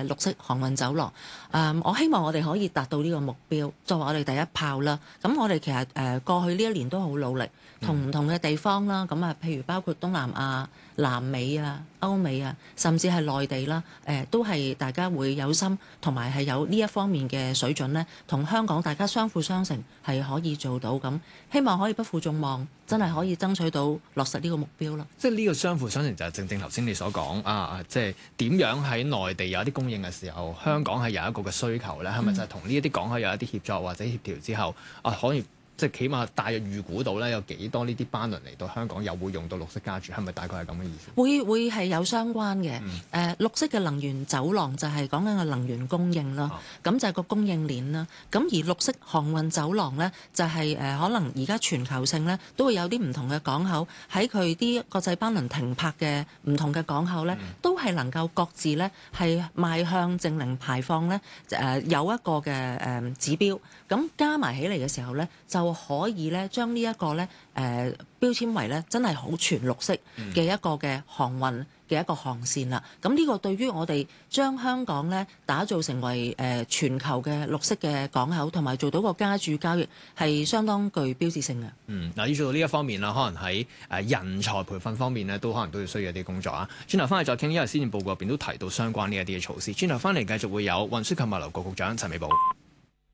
綠色航運走廊。我希望我哋可以達到呢個目標，作為我哋第一炮啦。咁我哋其實過去呢一年都好努力，同唔同嘅地方啦，咁譬如包括東南亞、南美啊、歐美啊，甚至係內地啦，都係大家會有心，同埋係有呢一方面嘅水準呢，同香港大家相輔相成，係可以做到咁。希望可以不負眾望，真係可以爭取到落實呢個目標咯。 即係呢個相輔相成就係正正頭先你所講即係點樣喺內地有一啲供應嘅時候，香港係有一個嘅需求咧，係咪就係同呢一啲港口有一啲協作或者協調之後可以？即係起碼大約預估到咧，有幾多呢啲班輪嚟到香港又會用到綠色家具，係咪大概係咁嘅意思？會係有相關嘅。綠色嘅能源走廊就係講緊個能源供應啦，咁就係個供應鏈啦。咁而綠色航運走廊咧，就係可能而家全球性咧都會有啲唔同嘅港口喺佢啲國際班輪停泊嘅唔同嘅港口咧，都係能夠各自咧係邁向淨零排放咧有一個嘅指標，咁加埋起嚟嘅時候咧就可以咧將呢一個咧標籤為咧真係好全綠色嘅一個嘅航運嘅一個航線啦。咁呢個對於我哋將香港咧打造成為全球嘅綠色嘅港口，同埋做到個加注交易係相當具標誌性嘅。嗱，要做到呢一方面啦，可能喺人才培訓方面咧，都可能都要需要一啲工作啊。轉頭翻嚟再傾，因為施政報告入邊都提到相關呢一啲嘅措施。轉頭翻嚟繼續會有運輸及物流局局長陳美寶。